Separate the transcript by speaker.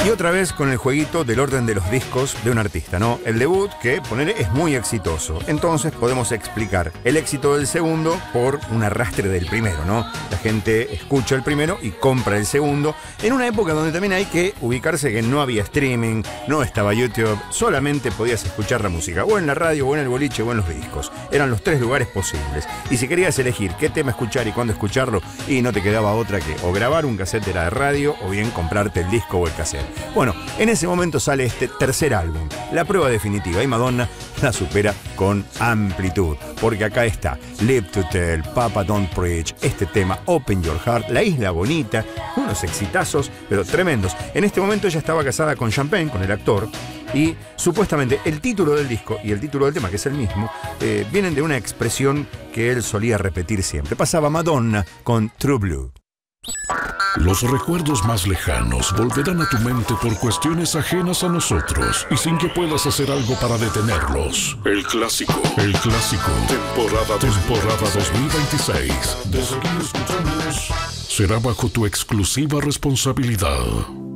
Speaker 1: Y otra vez con el jueguito del orden de los discos de un artista, ¿no? El debut, que poner es muy exitoso. Entonces podemos explicar el éxito del segundo por un arrastre del primero, ¿no? La gente escucha el primero y compra el segundo. En una época donde también hay que ubicarse que no había streaming, no estaba YouTube, solamente podías escuchar la música, o en la radio, o en el boliche, o en los discos. Eran los tres lugares posibles. Y si querías elegir qué tema escuchar y cuándo escucharlo, y no te quedaba otra que o grabar un cassette de la radio, o bien comprarte el disco o el cassette. Bueno, en ese momento sale este tercer álbum, la prueba definitiva, y Madonna la supera con amplitud, porque acá está Live to Tell, Papa Don't Preach, este tema Open Your Heart, La Isla Bonita, unos exitazos, pero tremendos. En este momento ella estaba casada con Champagne, con el actor, y supuestamente el título del disco y el título del tema, que es el mismo, vienen de una expresión que él solía repetir siempre. Pasaba Madonna con True Blue.
Speaker 2: Los recuerdos más lejanos volverán a tu mente por cuestiones ajenas a nosotros y sin que puedas hacer algo para detenerlos. El clásico, temporada 2026. De seguir escuchándonos, será bajo tu exclusiva responsabilidad.